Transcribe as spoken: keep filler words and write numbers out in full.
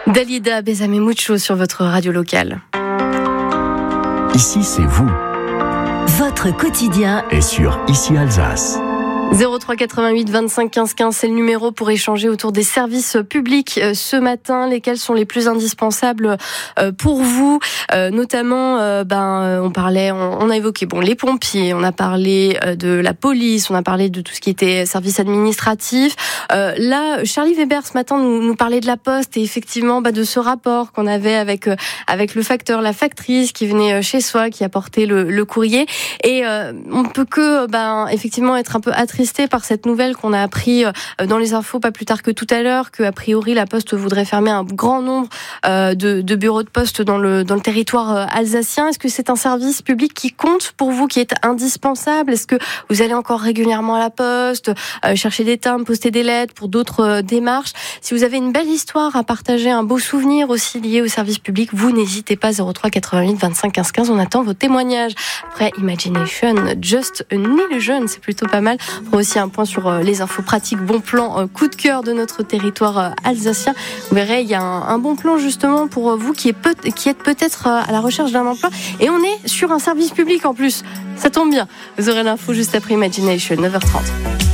Dalida Besame Mucho sur votre radio locale. Ici, c'est vous. Votre quotidien est sur Ici Alsace. zéro trois quatre-vingt-huit vingt-cinq quinze quinze, c'est le numéro pour échanger autour des services publics ce matin. Lesquels sont les plus indispensables pour vous, notamment, ben, on parlait, on, on a évoqué, bon, les pompiers, on a parlé de la police, on a parlé de tout ce qui était service administratif. Euh, là, Charlie Weber ce matin nous, nous parlait de la Poste et effectivement, bah, de ce rapport qu'on avait avec avec le facteur, la factrice qui venait chez soi, qui apportait le, le courrier. Et euh, on peut que, ben, effectivement, être un peu attristé par cette nouvelle qu'on a appris dans les infos pas plus tard que tout à l'heure, que a priori la Poste voudrait fermer un grand nombre de, de bureaux de poste dans le, dans le territoire alsacien. Est-ce que c'est un service public qui compte pour vous, qui est indispensable? Est-ce que vous allez encore régulièrement à la Poste, euh, chercher des timbres, poster des lettres pour d'autres euh, démarches? Si vous avez une belle histoire à partager, un beau souvenir aussi lié au service public, vous n'hésitez pas, zéro trois quatre-vingt-huit vingt-cinq quinze quinze, on attend vos témoignages. Après Imagination, Just an Illusion, c'est plutôt pas mal. On fera aussi un point sur les infos pratiques, bon plan, coup de cœur de notre territoire alsacien. Vous verrez, il y a un, un bon plan justement pour vous qui, est peut, qui êtes peut-être à la recherche d'un emploi. Et on est sur un service public en plus. Ça tombe bien. Vous aurez l'info juste après Imagination, neuf heures trente.